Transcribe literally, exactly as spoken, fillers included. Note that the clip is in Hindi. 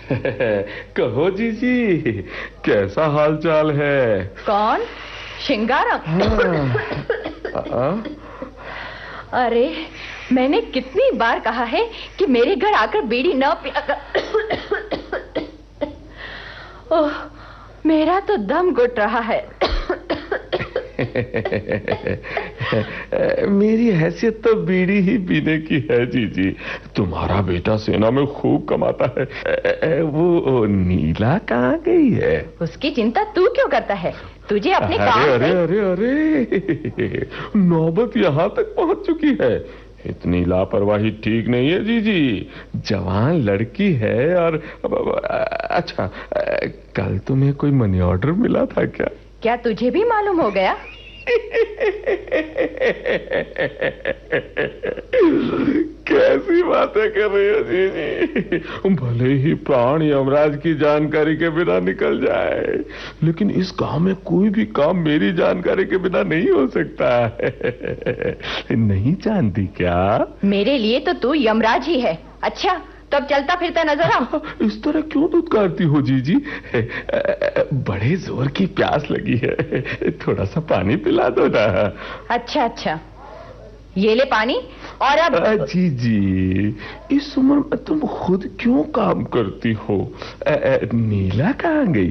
कहो जीजी, कैसा हाल चाल है? कौन? शिंगारम? हाँ। अरे मैंने कितनी बार कहा है कि मेरे घर आकर बीड़ी न पिया कर। ओह, मेरा तो दम घुट रहा है। मेरी हैसियत तो बीड़ी ही पीने की है जीजी। तुम्हारा बेटा सेना में खूब कमाता है। वो नीला कहाँ गई है? उसकी चिंता तू क्यों करता है? तुझे अपने अरे काम अरे से... अरे अरे नौबत यहाँ तक पहुंच चुकी है। इतनी लापरवाही ठीक नहीं है जीजी। जवान लड़की है और अच्छा, कल तुम्हें कोई मनी ऑर्डर मिला था क्या? क्या तुझे भी मालूम हो गया? कैसी बातें कर रही हो जीजी? भले ही प्राण यमराज की जानकारी के बिना निकल जाए, लेकिन इस गांव में कोई भी काम मेरी जानकारी के बिना नहीं हो सकता है। नहीं जानती क्या? मेरे लिए तो तू यमराज ही है। अच्छा, तब चलता फिरता नजर आ। इस तरह क्यों दुत्कारती हो जीजी? बड़े जोर की प्यास लगी है, थोड़ा सा पानी पिला दो ना। अच्छा अच्छा, ये ले पानी। और अब जीजी, इस उम्र में तुम खुद क्यों काम करती हो? नीला कहाँ गई?